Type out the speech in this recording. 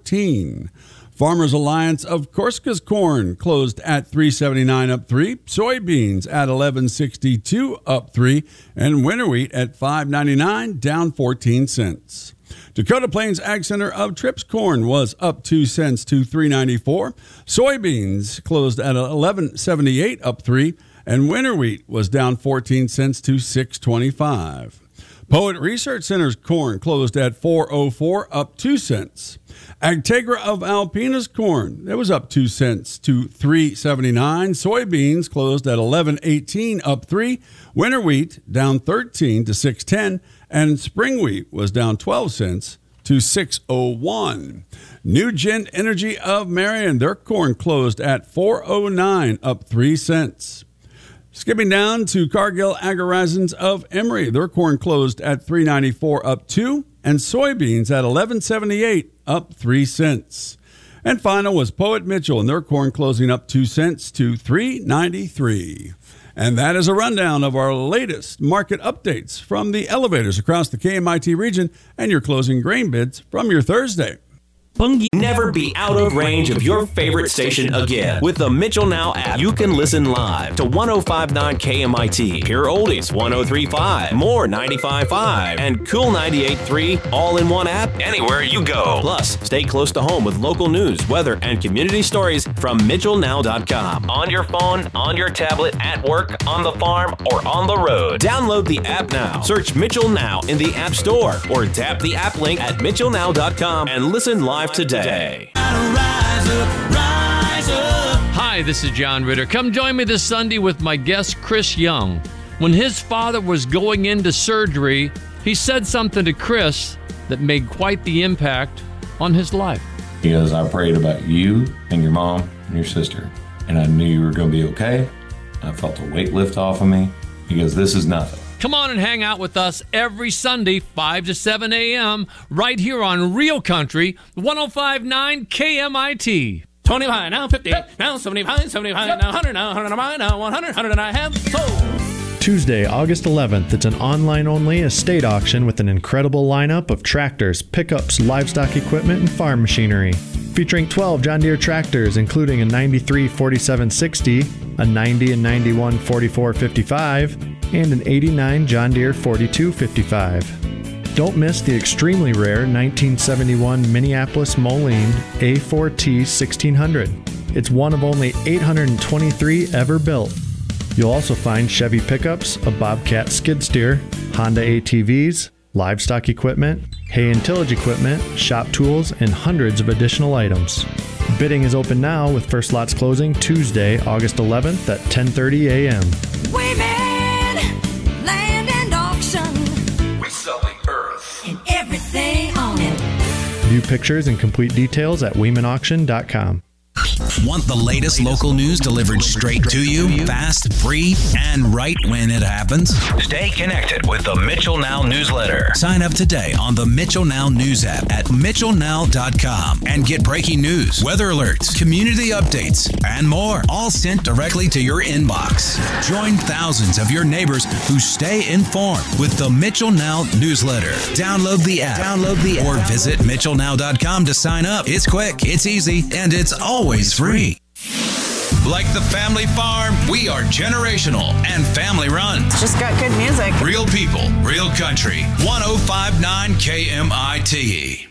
$3.16. Farmers Alliance of Corsica's corn closed at $3.79 up 3. Soybeans at $11.62 up 3. And winter wheat at $5.99 down 14 cents. Dakota Plains Ag Center of Trips corn was up 2 cents to $3.94. Soybeans closed at $11.78 up 3. And winter wheat was down 14 cents to $6.25. Poet Research Center's corn closed at $4.04 up 2 cents. Agtegra of Alpena's corn, it was up 2 cents to $3.79. Soybeans closed at $11.18 up 3. Winter wheat down 13 to $6.10, and spring wheat was down 12 cents to $6.01. Nugent Energy of Marion, their corn closed at $4.09 up 3 cents. Skipping down to Cargill Agri-Horizons of Emory, their corn closed at $3.94 up 2, and soybeans at $11.78 up 3 cents. And final was Poet Mitchell, and their corn closing up 2 cents to $3.93. And that is a rundown of our latest market updates from the elevators across the KMIT region and your closing grain bids from your Thursday. Bungie. Never be out of range of your favorite station again. With the Mitchell Now app, you can listen live to 105.9 KMIT, Pure Oldies 103.5, More 95.5, and Cool 98.3 all in one app anywhere you go. Plus, stay close to home with local news, weather, and community stories from MitchellNow.com. On your phone, on your tablet, at work, on the farm, or on the road. Download the app now. Search Mitchell Now in the App Store or tap the app link at MitchellNow.com and listen live today. Hi, this is John Ritter. Come join me this Sunday with my guest, Chris Young. When his father was going into surgery, he said something to Chris that made quite the impact on his life. He goes, I prayed about you and your mom and your sister, and I knew you were going to be okay. I felt a weight lift off of me. He goes, this is nothing. Come on and hang out with us every Sunday, 5 to 7 a.m., right here on Real Country, 105.9 KMIT. 25, now 50, now 75, 75, now 100, now 100, now 100, 100, and I have sold. Tuesday, August 11th, it's an online-only estate auction with an incredible lineup of tractors, pickups, livestock equipment, and farm machinery. Featuring 12 John Deere tractors, including a 93 4760, a 90 and 91 4455, and an 89 John Deere 4255. Don't miss the extremely rare 1971 Minneapolis Moline A4T 1600. It's one of only 823 ever built. You'll also find Chevy pickups, a Bobcat skid steer, Honda ATVs, livestock equipment, hay and tillage equipment, shop tools, and hundreds of additional items. Bidding is open now with first lots closing Tuesday, August 11th at 10:30 a.m. Women, land and auction. We sell the earth and everything on it. View pictures and complete details at WemenAuction.com. Want the latest local news delivered straight to you, fast, free, and right when it happens? Stay connected with the Mitchell Now newsletter. Sign up today on the Mitchell Now news app at MitchellNow.com and get breaking news, weather alerts, community updates, and more, all sent directly to your inbox. Join thousands of your neighbors who stay informed with the Mitchell Now newsletter. Download the app, or visit MitchellNow.com to sign up. It's quick, it's easy, and it's always free. Like the family farm, we are generational and family run. Just got good music. Real people, real country. 105.9 KMIT.